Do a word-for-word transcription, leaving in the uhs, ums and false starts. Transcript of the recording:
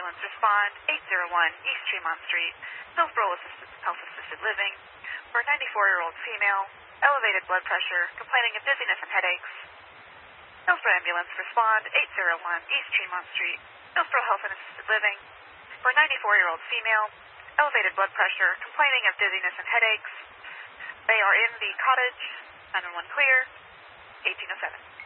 ambulance respond eight zero one East Tremont Street, Hillsborough Assisted, Health Assisted Living, for a ninety-four-year-old female, elevated blood pressure, complaining of dizziness and headaches. Hillsborough ambulance respond eight zero one East Tremont Street, Hillsborough Health and Assisted Living, for a ninety-four-year-old female, elevated blood pressure, complaining of dizziness and headaches. They are in the cottage, nine one one clear, eighteen oh seven.